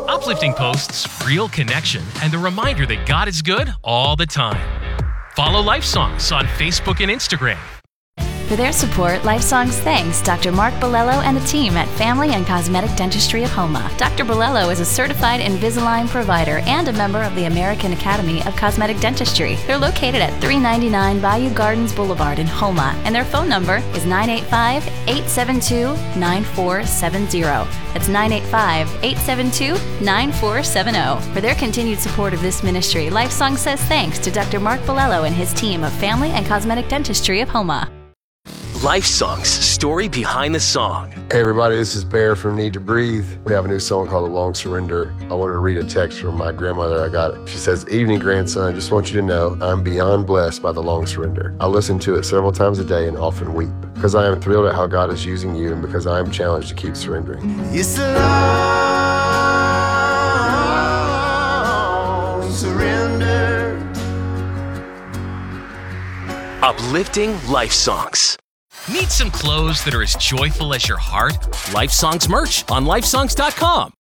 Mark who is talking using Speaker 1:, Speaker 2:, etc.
Speaker 1: Uplifting posts, real connection, and the reminder that God is good all the time. Follow Life Songs on Facebook and Instagram.
Speaker 2: For their support, LifeSongs thanks Dr. Mark Bolello and the team at Family and Cosmetic Dentistry of Homa. Dr. Bolello is a certified Invisalign provider and a member of the American Academy of Cosmetic Dentistry. They're located at 399 Bayou Gardens Boulevard in Homa, and their phone number is 985-872-9470. That's 985-872-9470. For their continued support of this ministry, LifeSongs says thanks to Dr. Mark Bolello and his team of Family and Cosmetic Dentistry of Homa.
Speaker 1: Life Songs, story behind the song.
Speaker 3: Hey everybody, this is Bear from Need to Breathe. We have a new song called The Long Surrender. I wanted to read a text from my grandmother. I got it. She says, "Evening, grandson. Just want you to know I'm beyond blessed by The Long Surrender. I listen to it several times a day and often weep because I am thrilled at how God is using you and because I am challenged to keep surrendering."
Speaker 4: It's the long surrender.
Speaker 1: Uplifting Life Songs. Need some clothes that are as joyful as your heart? Life Songs merch on lifesongs.com.